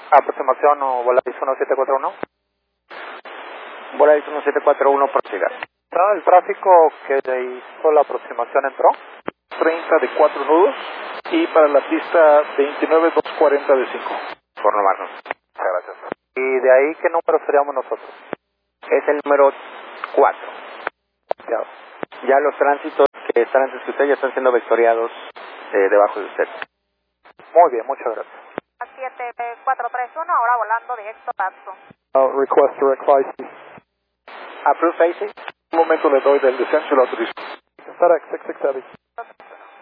Aproximación Volaris 1741. Volaris 1741, prosiga. El tráfico que hizo la aproximación entró. 30 de 4 nudos y para la pista 29-240 de 5. Por nomarnos. Muchas gracias. ¿Y de ahí qué número seríamos nosotros? Es el número 4. Ya. Ya los tránsitos que están antes que usted ya están siendo vectoriados debajo de usted. Muy bien, muchas gracias. 7431, ahora volando directo a Tatsu. Request direct flight. Approve facing. Un momento le doy del descenso y la autorización. FedEx 667.